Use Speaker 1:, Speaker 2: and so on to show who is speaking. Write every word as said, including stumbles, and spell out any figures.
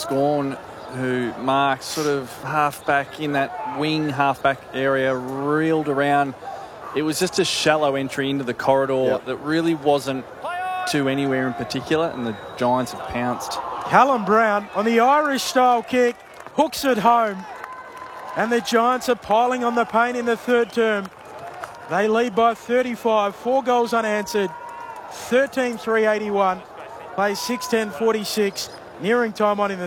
Speaker 1: Scorn, who marked sort of half-back in that wing half-back area, reeled around. It was just a shallow entry into the corridor
Speaker 2: yep.
Speaker 1: that really wasn't to anywhere in particular, and the Giants have pounced.
Speaker 3: Callum Brown on the Irish-style kick, hooks it home, and the Giants are piling on the pain in the third term. They lead by thirty-five, four goals unanswered, thirteen three eighty-one, play six ten forty-six, nearing time on in the